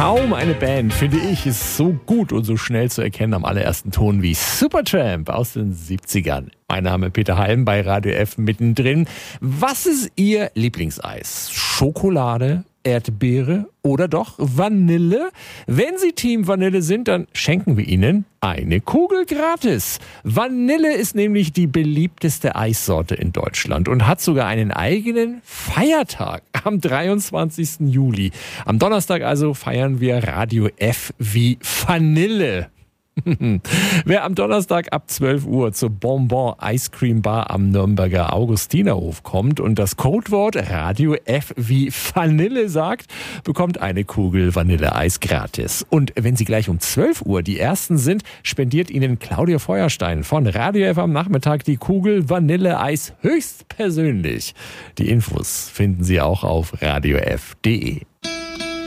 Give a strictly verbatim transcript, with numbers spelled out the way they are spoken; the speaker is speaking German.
Kaum eine Band, finde ich, ist so gut und so schnell zu erkennen am allerersten Ton wie Supertramp aus den siebzigern. Mein Name ist Peter Halm bei Radio F mittendrin. Was ist Ihr Lieblingseis? Schokolade, Erdbeere oder doch Vanille? Wenn Sie Team Vanille sind, dann schenken wir Ihnen eine Kugel gratis. Vanille ist nämlich die beliebteste Eissorte in Deutschland und hat sogar einen eigenen Feiertag am dreiundzwanzigsten Juli. Am Donnerstag also feiern wir Radio F wie Vanille. Wer am Donnerstag ab zwölf Uhr zur Bonbon Ice Cream Bar am Nürnberger Augustinerhof kommt und das Codewort Radio F wie Vanille sagt, bekommt eine Kugel Vanilleeis gratis. Und wenn Sie gleich um zwölf Uhr die Ersten sind, spendiert Ihnen Claudia Feuerstein von Radio F am Nachmittag die Kugel Vanilleeis höchstpersönlich. Die Infos finden Sie auch auf radio f punkt de.